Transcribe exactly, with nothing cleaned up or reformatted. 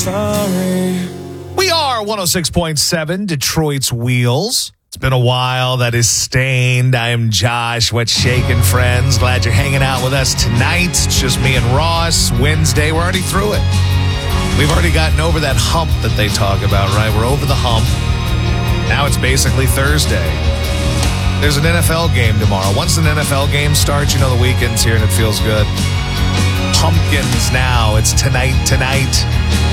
sorry. We are one oh six point seven, Detroit's Wheels. It's been a while. That is Stained. I am Josh. What's shaking, friends? Glad you're hanging out with us tonight. It's just me and Ross. Wednesday, we're already through it. We've already gotten over that hump that they talk about, right? We're over the hump. Now it's basically Thursday. There's an N F L game tomorrow. Once an N F L game starts, you know the weekend's here and it feels good. Pumpkins now. It's tonight, tonight.